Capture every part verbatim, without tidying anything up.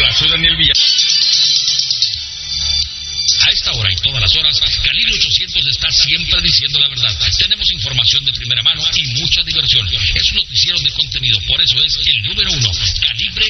Hola, soy Daniel Villa. A esta hora y todas las horas, Calibre ochocientos está siempre diciendo la verdad. Tenemos información de primera mano y mucha diversión. Es un noticiero de contenido, por eso es el número uno, Calibre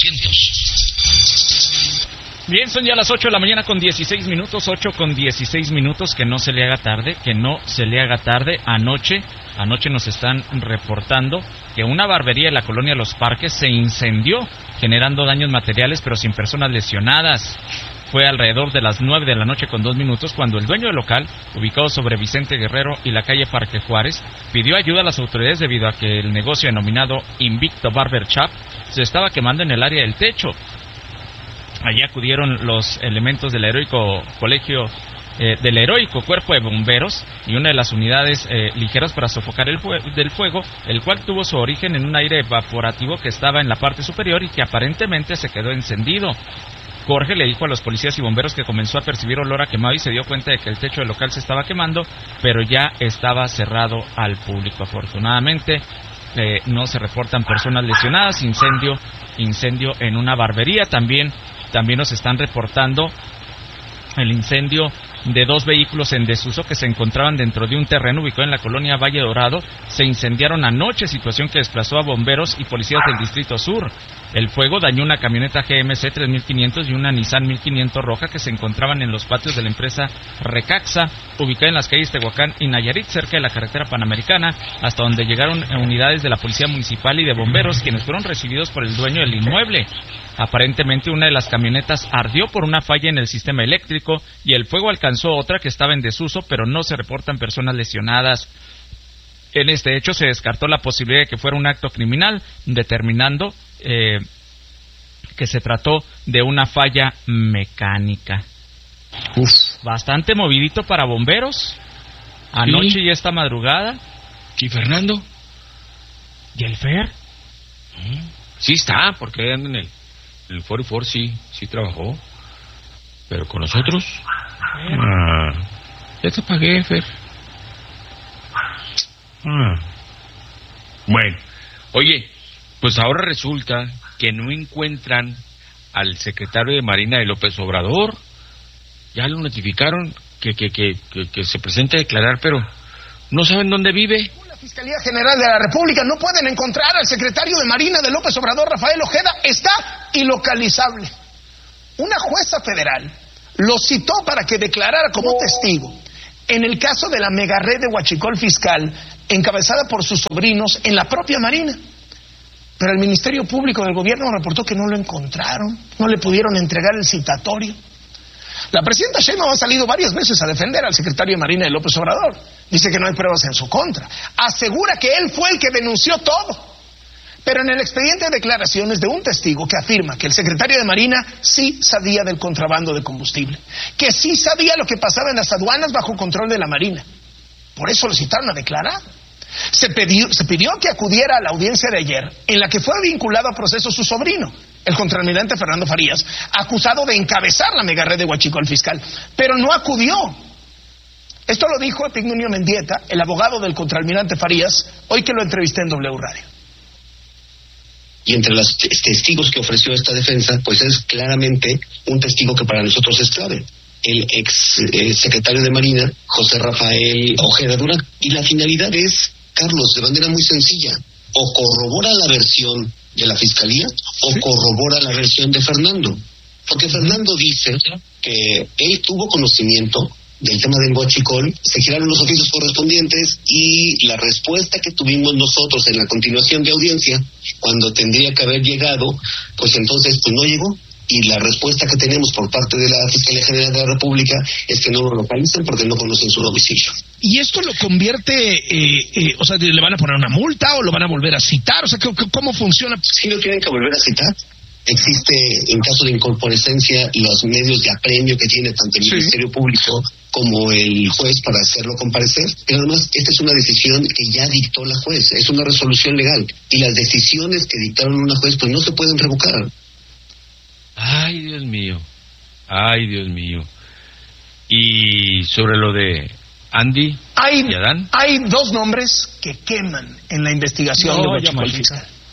ochocientos. Bien, son ya las ocho de la mañana con dieciséis minutos, ocho con dieciséis minutos, que no se le haga tarde, que no se le haga tarde. Anoche, anoche nos están reportando que una barbería en la colonia Los Parques se incendió, generando daños materiales, pero sin personas lesionadas. Fue alrededor de las nueve de la noche con dos minutos cuando el dueño del local, ubicado sobre Vicente Guerrero y la calle Parque Juárez, pidió ayuda a las autoridades debido a que el negocio denominado Invicto Barber Shop se estaba quemando en el área del techo. Allí acudieron los elementos del heroico colegio, eh, del heroico cuerpo de bomberos y una de las unidades eh, ligeras para sofocar el fue- del fuego, el cual tuvo su origen en un aire evaporativo que estaba en la parte superior y que aparentemente se quedó encendido. Jorge le dijo a los policías y bomberos que comenzó a percibir olor a quemado y se dio cuenta de que el techo del local se estaba quemando, pero ya estaba cerrado al público. Afortunadamente, eh, no se reportan personas lesionadas. Incendio, incendio en una barbería. También, también nos están reportando el incendio de dos vehículos en desuso que se encontraban dentro de un terreno ubicado en la colonia Valle Dorado. Se incendiaron anoche, situación que desplazó a bomberos y policías del Distrito Sur. El fuego dañó una camioneta G M C tres mil quinientos y una Nissan mil quinientos roja que se encontraban en los patios de la empresa Recaxa, ubicada en las calles Tehuacán y Nayarit, cerca de la carretera Panamericana, hasta donde llegaron unidades de la Policía Municipal y de bomberos, quienes fueron recibidos por el dueño del inmueble. Aparentemente una de las camionetas ardió por una falla en el sistema eléctrico y el fuego alcanzó otra que estaba en desuso, pero no se reportan personas lesionadas. En este hecho se descartó la posibilidad de que fuera un acto criminal, determinando eh, que se trató de una falla mecánica. Uf. Bastante movidito para bomberos, anoche ¿Sí? y esta madrugada. ¿Y Fernando? ¿Y el Fer? Sí está, porque anda en el, el cuarenta y cuatro, sí, sí trabajó. Pero con nosotros... Ah, ya te pagué, Fer. Ah. Bueno, oye, pues ahora resulta que no encuentran al secretario de Marina de López Obrador. Ya lo notificaron que, que, que, que, que se presente a declarar, pero no saben dónde vive. La Fiscalía General de la República no pueden encontrar al secretario de Marina de López Obrador, Rafael Ojeda. Está ilocalizable. Una jueza federal lo citó para que declarara como testigo en el caso de la megared de huachicol fiscal encabezada por sus sobrinos en la propia Marina. Pero el Ministerio Público del Gobierno reportó que no lo encontraron, no le pudieron entregar el citatorio. La presidenta Sheinbaum ha salido varias veces a defender al secretario de Marina de López Obrador. Dice que no hay pruebas en su contra. Asegura que él fue el que denunció todo. Pero en el expediente de declaraciones de un testigo que afirma que el secretario de Marina sí sabía del contrabando de combustible, que sí sabía lo que pasaba en las aduanas bajo control de la Marina. Por eso lo citaron a declarar. Se pidió, se pidió que acudiera a la audiencia de ayer, en la que fue vinculado a proceso su sobrino, el contraalmirante Fernando Farías, acusado de encabezar la megared de huachicol fiscal, pero no acudió. Esto lo dijo Epigmenio Mendieta, el abogado del contraalmirante Farías, hoy que lo entrevisté en W Radio. Y entre los testigos que ofreció esta defensa, pues es claramente un testigo que para nosotros es clave. El ex eh, secretario de Marina, José Rafael Ojeda Durán. Y la finalidad es, Carlos, de manera muy sencilla, o corrobora la versión de la Fiscalía o ¿Sí? corrobora la versión de Fernando. Porque Fernando dice que él tuvo conocimiento del tema del huachicol, se giraron los oficios correspondientes y la respuesta que tuvimos nosotros en la continuación de audiencia, cuando tendría que haber llegado, pues entonces pues no llegó. Y la respuesta que tenemos por parte de la Fiscalía General de la República es que no lo localizan porque no conocen su domicilio. ¿Y esto lo convierte, eh, eh, o sea, le van a poner una multa o lo van a volver a citar? O sea, ¿cómo funciona? Sí lo tienen que volver a citar. Existe, en caso de incorporescencia, los medios de apremio que tiene tanto el sí. Ministerio Público como el juez para hacerlo comparecer. Pero además, esta es una decisión que ya dictó la juez, es una resolución legal. Y las decisiones que dictaron una juez, pues no se pueden revocar. Ay, Dios mío. Ay, Dios mío. Y sobre lo de Andy hay, y Adán. Hay dos nombres que queman en la investigación no, de huachicol fiscal.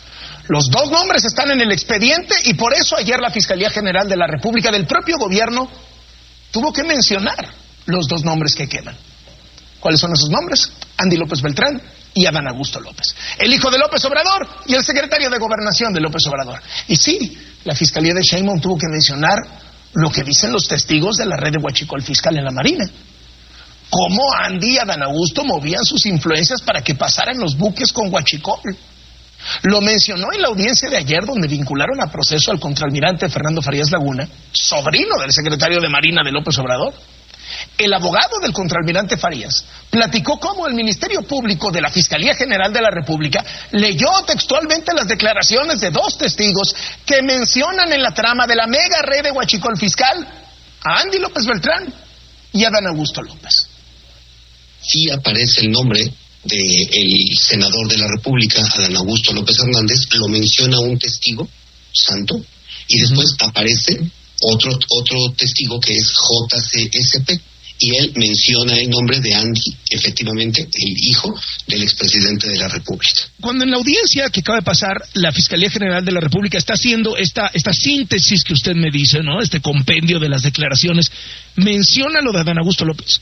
Los dos nombres están en el expediente y por eso ayer la Fiscalía General de la República del propio gobierno tuvo que mencionar los dos nombres que quedan. ¿Cuáles son esos nombres? Andy López Beltrán y Adán Augusto López, el hijo de López Obrador y el secretario de Gobernación de López Obrador. Y sí, la Fiscalía de Sheinbaum tuvo que mencionar lo que dicen los testigos de la red de huachicol fiscal en la Marina. Cómo Andy y Adán Augusto movían sus influencias para que pasaran los buques con huachicol. Lo mencionó en la audiencia de ayer, donde vincularon a proceso al contraalmirante Fernando Farías Laguna, sobrino del secretario de Marina de López Obrador. El abogado del contraalmirante Farías platicó cómo el Ministerio Público de la Fiscalía General de la República leyó textualmente las declaraciones de dos testigos que mencionan en la trama de la mega red de huachicol fiscal a Andy López Beltrán y a Adán Augusto López. Sí aparece el nombre del senador de la República, Adán Augusto López Hernández, lo menciona un testigo santo, y después uh-huh. aparece otro otro testigo que es J C S P, y él menciona el nombre de Andy, efectivamente, el hijo del expresidente de la República. Cuando en la audiencia que acaba de pasar, la Fiscalía General de la República está haciendo esta, esta síntesis que usted me dice, ¿no? Este compendio de las declaraciones, ¿menciona lo de Adán Augusto López?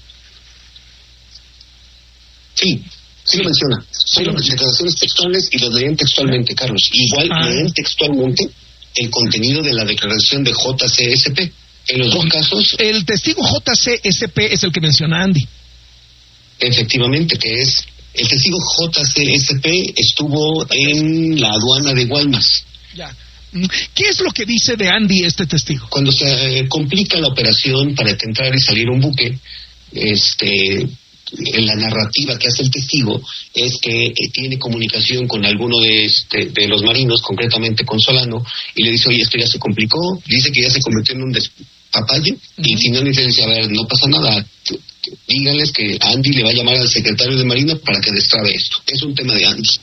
Sí. Sí lo menciona. Son las declaraciones textuales y los leen textualmente, Carlos. Igual ah. leen textualmente el contenido de la declaración de J C S P. En los dos casos... El testigo J C S P es el que menciona Andy. Efectivamente, que es... El testigo J C S P estuvo en la aduana de Guaymas. Ya. ¿Qué es lo que dice de Andy este testigo? Cuando se eh, complica la operación para que entrar y salir un buque, este... en la narrativa que hace el testigo es que eh, tiene comunicación con alguno de, este, de los marinos, concretamente con Solano, y le dice, oye, esto ya se complicó, dice que ya se convirtió en un despapalle, uh-huh. y finalmente le dice, a ver, no pasa nada, díganles que Andy le va a llamar al secretario de Marina para que destrabe esto. Es un tema de Andy.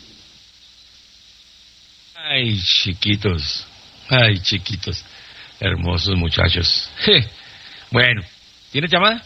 Ay, chiquitos, ay, chiquitos, hermosos muchachos. Je. Bueno, ¿tienes llamada?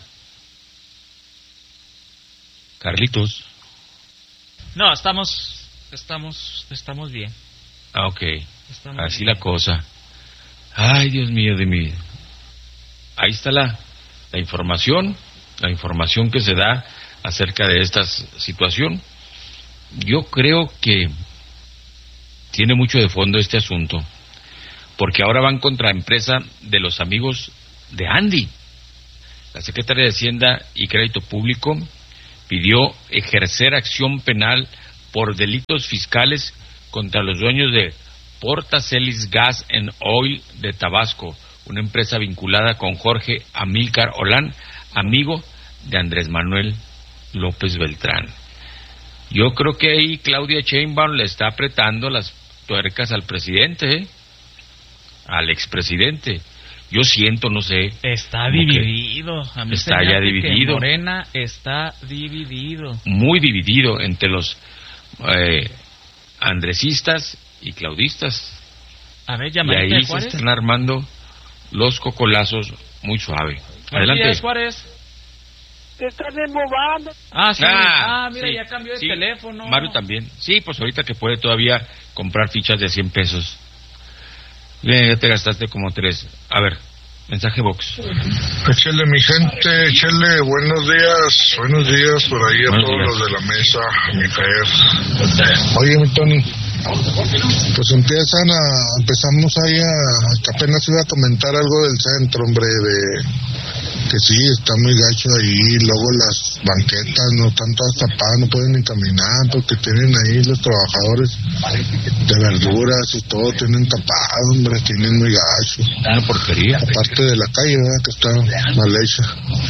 Carlitos. No, estamos, estamos, estamos bien. Ah, ok. Estamos Así bien. La cosa. Ay, Dios mío de mí. Ahí está la, la información, la información que se da acerca de esta situación. Yo creo que tiene mucho de fondo este asunto, porque ahora van contra la empresa de los amigos de Andy. La secretaria de Hacienda y Crédito Público pidió ejercer acción penal por delitos fiscales contra los dueños de Portacelis Gas and Oil de Tabasco, una empresa vinculada con Jorge Amílcar Olán, amigo de Andrés Manuel López Beltrán. Yo creo que ahí Claudia Sheinbaum le está apretando las tuercas al presidente, ¿eh? al expresidente. Yo siento, no sé. Está dividido. A mí está ya dividido. Morena está dividido. Muy dividido entre los eh, andresistas y claudistas. A ver, y ahí Juárez. se están armando los cocolazos muy suave. Adelante. Días, Juárez. Te están embobando. Ah, sí. Ah, ah mira, sí, ya cambió de sí. teléfono. Mario también. Sí, pues ahorita que puede todavía comprar fichas de cien pesos. Ya te gastaste como tres. A ver, mensaje box. Échale, mi gente, échale. Buenos días, buenos días por ahí a buenos todos días. los de la mesa, mi Fer. Oye, mi Tony, pues empiezan a, empezamos ahí a, que apenas iba a comentar algo del centro, hombre, de que sí, está muy gacho ahí, luego las banquetas no están todas tapadas, no pueden ni caminar, porque tienen ahí los trabajadores de verduras y todo, tienen tapado, hombre, tienen muy gacho. Una porquería. Aparte de la calle, ¿verdad?, que está mal hecha.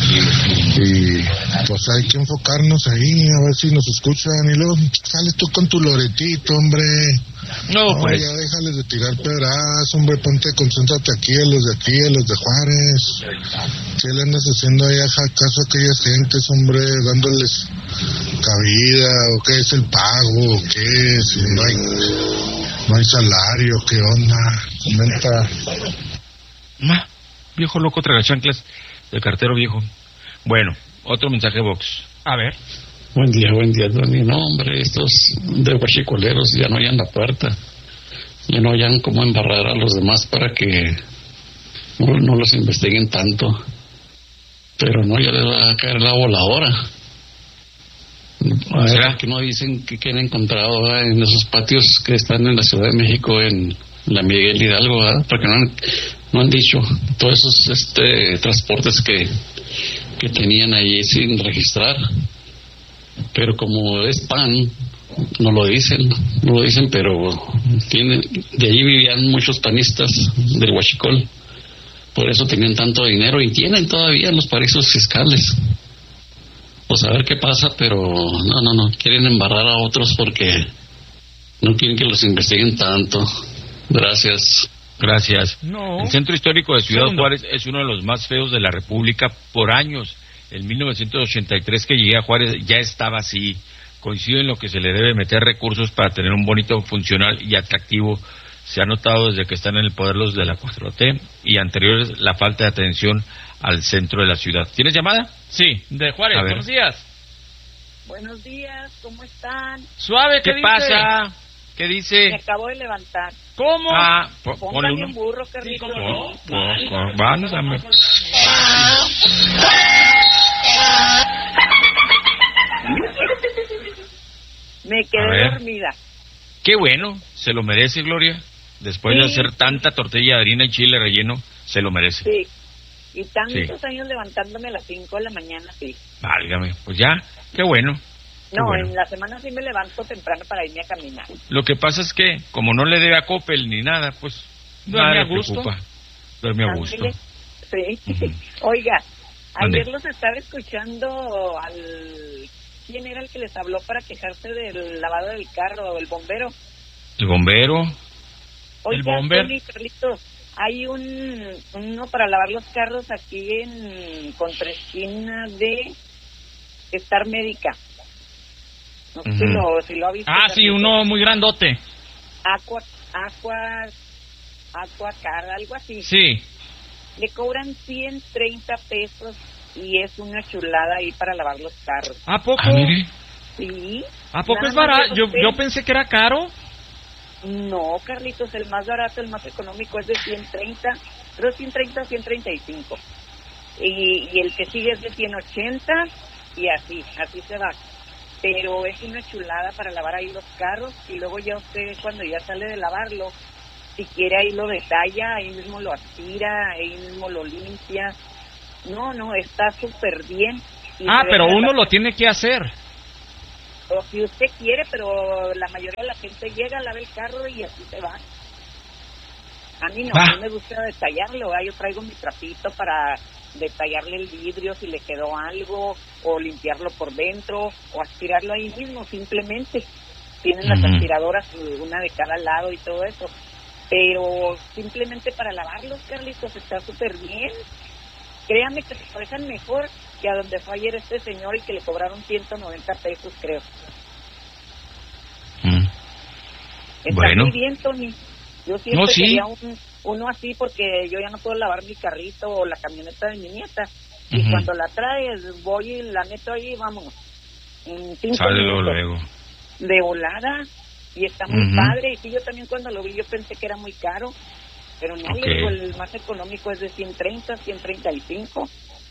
Y pues hay que enfocarnos ahí, a ver si nos escuchan, y luego sales tú con tu loretito, hombre. No, No, pues. ya déjales de tirar pedazos, hombre, ponte, concéntrate aquí, a los de aquí, a los de Juárez. ¿Qué le andas haciendo ahí acaso a aquellas gentes, hombre, dándoles cabida, o qué es el pago, o qué, si no hay, no hay salario, qué onda? Comenta. Ma, viejo loco tragachanclas del cartero viejo. Bueno, otro mensaje box. A ver. Buen día, buen día, Tony. No, hombre, estos de huachicoleros ya no hay en la puerta. ya no hayan cómo embarrar a los demás para que no, no los investiguen tanto. Pero no, ya les va a caer la voladora. A ver, que no dicen que, que han encontrado, ¿verdad?, en esos patios que están en la Ciudad de México, en la Miguel Hidalgo, ¿verdad?, porque no han, no han dicho todos esos este transportes que, que tenían ahí sin registrar. Pero como es pan, no lo dicen, no lo dicen, pero tienen, de allí vivían muchos panistas del Huachicol, por eso tenían tanto dinero y tienen todavía los paraísos fiscales. Pues a ver qué pasa, pero no, no, no, quieren embarrar a otros porque no quieren que los investiguen tanto. Gracias. Gracias. No. El centro histórico de Ciudad Segundo. Juárez es uno de los más feos de la República por años. En mil novecientos ochenta y tres que llegué a Juárez ya estaba así. Coincido en lo que se le debe meter recursos para tener un bonito, funcional y atractivo. Se ha notado desde que están en el poder los de la cuatro T y anteriores la falta de atención al centro de la ciudad. ¿Tienes llamada? Sí, de Juárez. Buenos días. Buenos días, ¿cómo están? Suave, ¿qué, ¿Qué dice? pasa? ¿Qué dice? Me acabo de levantar. ¿Cómo? Ah, po- ponle Póngale uno. un burro, Carlitos. Sí, ¿cómo no? Po- po- Vamos, dame. Me A quedé ver. dormida. Qué bueno, se lo merece, Gloria. Después de Sí. hacer tanta tortilla de harina y chile relleno, se lo merece. Sí. Y tantos Sí. años levantándome a las cinco de la mañana, sí. Válgame, pues ya, qué bueno. Qué No, bueno. en la semana sí me levanto temprano para irme a caminar. Lo que pasa es que, como no le debe a Coppel ni nada, pues Duerme nada a le gusto. preocupa. Duerme a gusto. Ándele. Sí. Ujú. Oiga, Mande. ayer los estaba escuchando al... ¿Quién era el que les habló para quejarse del lavado del carro, el bombero? El bombero, Oiga, El bomber. Tony, Carlitos, hay un uno para lavar los carros aquí en contraesquina de Star Médica. No sé si, Ujú. lo, si lo ha visto. Ah, sí, Carlitos. uno muy grandote. Aqua, Aqua, Aqua Car, algo así. Sí. Le cobran ciento treinta pesos y es una chulada ahí para lavar los carros. ¿A poco? ah, mire, Sí. ¿A poco Nada es más barato? que Yo, usted- yo pensé que era caro. No, Carlitos, el más barato, el más económico es de ciento treinta, creo ciento treinta o ciento treinta y cinco. Y, y el que sigue es de ciento ochenta y así, así se va. Pero es una chulada para lavar ahí los carros y luego ya usted cuando ya sale de lavarlo, si quiere ahí lo detalla, ahí mismo lo aspira, ahí mismo lo limpia. No, no, está súper bien. Y Ah, se pero deja uno la- lo tiene que hacer. O si usted quiere, pero la mayoría de la gente llega, lava el carro y así se va. A mí no, Ah. a mí me gusta detallarlo, ¿verdad? Yo traigo mi trapito para detallarle el vidrio si le quedó algo, o limpiarlo por dentro, o aspirarlo ahí mismo, simplemente. Tienen las Ujú. aspiradoras, una de cada lado y todo eso. Pero simplemente para lavarlos, Carlitos, está súper bien. Créame que se parecen mejor que a donde fue ayer este señor y que le cobraron ciento noventa pesos, creo. Mm. Está Bueno. muy bien, Tony. Yo siempre No, sí. quería un, uno así porque yo ya no puedo lavar mi carrito o la camioneta de mi nieta. Y Ujú. cuando la traes, voy y la meto ahí y vámonos. En cinco Sale luego, minutos. luego. De volada. Y está muy Ujú. padre. Y sí, yo también cuando lo vi yo pensé que era muy caro. Pero no, Ok. le digo, el más económico es de ciento treinta, ciento treinta y cinco.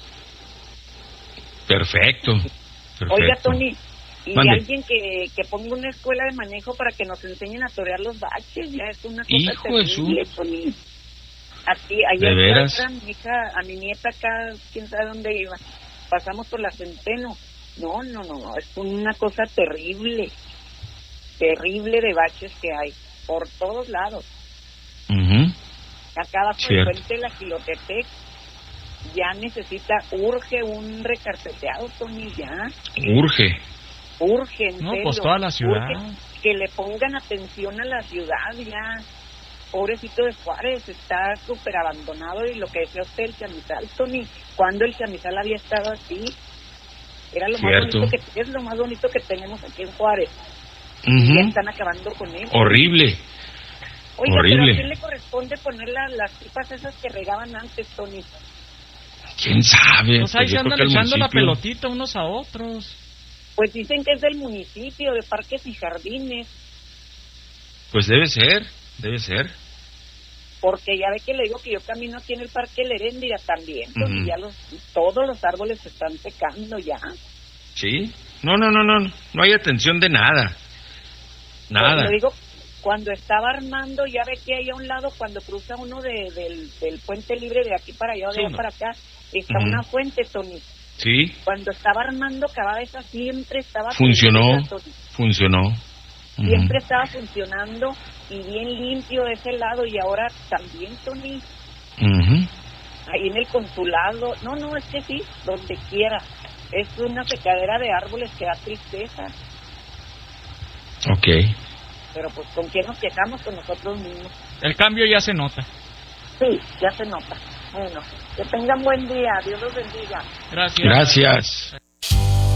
Perfecto. Perfecto. Oiga, Tony, y Mande. alguien que, que ponga una escuela de manejo para que nos enseñen a torear los baches, ya es una cosa Hijo de su- terrible, Tony. Aquí, ¿De ayer fui a veras? ver a mi hija, a mi nieta acá, quién sabe dónde iba. Pasamos por la Centeno. No, no, no, no, es una cosa terrible, terrible de baches que hay, por todos lados. Ujú. Acá abajo del Cierto. puente de la Quilotepec ya necesita, urge un recarpeteado, Tony, ya. Urge. Urge, en No, serio. pues toda la ciudad. Urge que le pongan atención a la ciudad ya. Pobrecito de Juárez, está súper abandonado y lo que decía usted, el chamizal, Tony, cuando el chamizal había estado así, era lo Cierto. más bonito que es lo más bonito que tenemos aquí en Juárez. Ujú. Ya están acabando con él. Horrible. Oiga, horrible. pero ¿a quién le corresponde poner la- las pipas esas que regaban antes, Tony? ¿Quién sabe? Pues ahí Pues se yo creo andan que el echando la municipio. pelotita unos a otros. Pues dicen que es del municipio, de Parques y Jardines. Pues debe ser. Debe ser. Porque ya ve que le digo que yo camino aquí en el Parque Leréndira también, pues, Ujú. y ya los, todos los árboles se están secando ya. ¿Sí? No, no, no, no, no hay atención de nada. Nada. Pues, le digo, cuando estaba armando, ya ve que ahí a un lado, cuando cruza uno de, del, del puente libre de aquí para allá o de Sí, allá no. para acá, está Ujú. una fuente, Tony. Sí, Cuando estaba armando Cabeza siempre estaba... funcionó, prendida, Tony. funcionó. Ujú. Siempre estaba funcionando y bien limpio de ese lado, y ahora también, Tony, Ujú. ahí en el consulado, no, no, es que sí, donde quiera, es una secadera de árboles que da tristeza, Ok. pero pues ¿con quién nos quejamos? Con nosotros mismos. El cambio ya se nota. Sí, ya se nota. Bueno, que tengan buen día, Dios los bendiga. Gracias. Gracias.